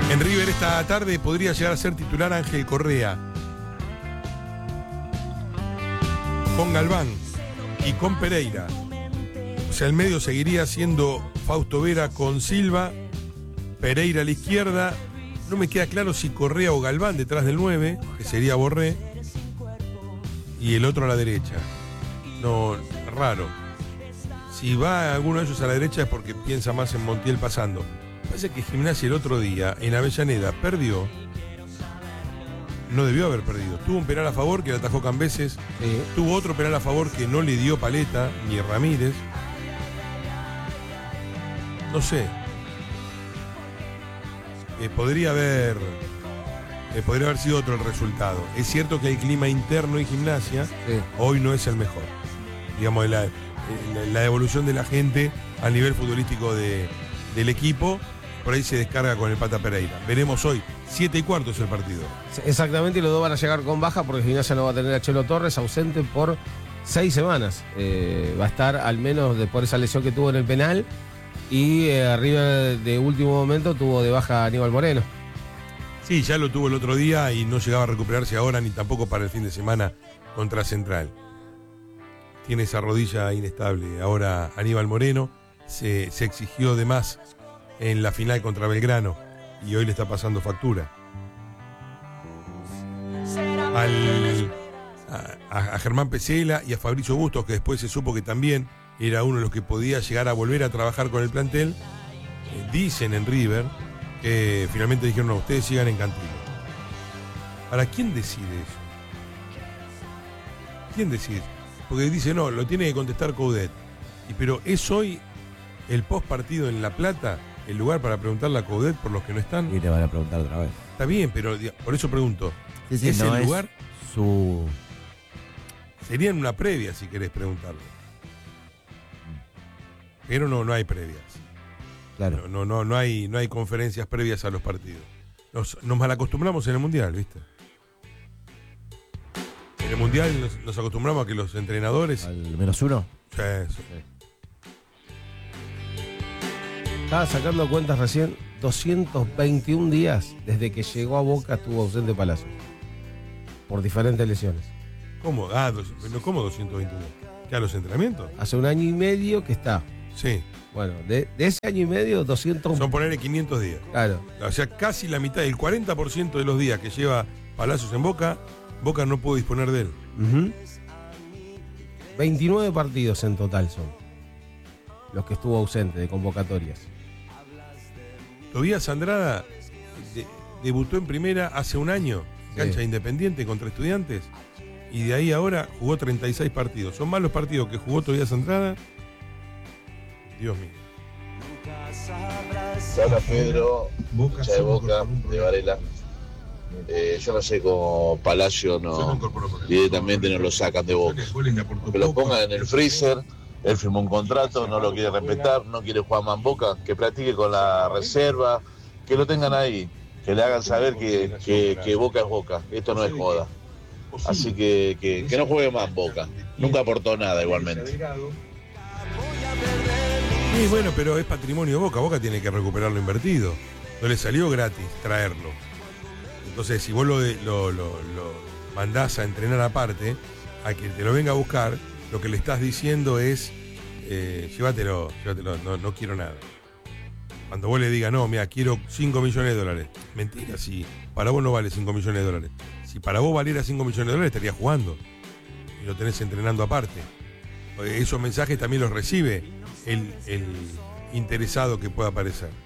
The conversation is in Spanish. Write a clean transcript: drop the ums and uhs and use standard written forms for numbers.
En River esta tarde podría llegar a ser titular Ángel Correa. Con Galván y con Pereira. O sea, el medio seguiría siendo Fausto Vera con Silva, Pereira a la izquierda. No me queda claro si Correa o Galván detrás del 9, que sería Borré, y el otro a la derecha. No, raro. Si va alguno de ellos a la derecha es porque piensa más en Montiel pasando. Parece que Gimnasia el otro día en Avellaneda perdió. No debió haber perdido. Tuvo un penal a favor que le atajó Cambeses. Sí. Tuvo otro penal a favor que no le dio Paleta ni Ramírez. No sé. Podría haber sido otro el resultado. Es cierto que el clima interno en Gimnasia hoy no es el mejor. Digamos, la evolución de la gente a nivel futbolístico del equipo, por ahí se descarga con el Pata Pereira. Veremos hoy, 7:15 es el partido. Exactamente, y los dos van a llegar con baja porque Gimnasia no va a tener a Chelo Torres ausente por 6 semanas. Va a estar al menos por esa lesión que tuvo en el penal. Y arriba de último momento tuvo de baja a Aníbal Moreno. Sí, ya lo tuvo el otro día y no llegaba a recuperarse ahora ni tampoco para el fin de semana contra Central. Tiene esa rodilla inestable. Ahora Aníbal Moreno se exigió de más en la final contra Belgrano y hoy le está pasando factura. A Germán Pesela y a Fabricio Bustos, que después se supo que también era uno de los que podía llegar a volver a trabajar con el plantel. Dicen en River que finalmente dijeron: no, ustedes sigan en Cantilo. ¿Para quién decide eso? ¿Quién decide? Porque dice, no, lo tiene que contestar Coudet. Pero es hoy el post partido en La Plata el lugar para preguntarle a Coudet por los que no están. Y le van a preguntar otra vez. Está bien, pero por eso pregunto. Sí, ¿Es no el lugar? Su... Sería en una previa si querés preguntarlo. Pero no hay previas. Claro. No hay conferencias previas a los partidos. Nos malacostumbramos en el Mundial, ¿viste? En el Mundial nos acostumbramos a que los entrenadores... ¿Al -1? Sí, eso. Estaba sacando cuentas recién, 221 días desde que llegó a Boca estuvo ausente Palacios. Por diferentes lesiones. ¿Cómo? ¿Cómo 221? ¿Qué a los entrenamientos? Hace 1 año y medio que está. Sí. Bueno, de ese año y medio, 200... Son ponerle 500 días. Claro. O sea, casi la mitad, el 40% de los días que lleva Palacios en Boca no pudo disponer de él. 29 partidos en total son los que estuvo ausente de convocatorias. Tobías Andrada debutó en primera hace 1 año, cancha Independiente contra Estudiantes, y de ahí ahora jugó 36 partidos. Son más los partidos que jugó Tobías Andrada. Dios mío. Hola Pedro, hincha de Boca, de Varela. Yo no sé cómo Palacio directamente no lo sacan de Boca. Que lo pongan en el freezer. Él firmó un contrato, no lo quiere respetar, no quiere jugar más en Boca, que practique con la reserva, que lo tengan ahí, que le hagan saber que Boca es Boca, esto no es joda. Así que no juegue más Boca, nunca aportó nada igualmente. Sí, bueno, pero es patrimonio de Boca. Boca tiene que recuperar lo invertido. No le salió gratis traerlo. Entonces, si vos lo mandás a entrenar aparte, a que te lo venga a buscar, lo que le estás diciendo es, llévatelo, no quiero nada. Cuando vos le digas, no, mira, quiero $5 millones. Mentira, si para vos no vale $5 millones. Si para vos valiera $5 millones, estarías jugando. Y lo tenés entrenando aparte. Esos mensajes también los recibe el interesado que pueda aparecer.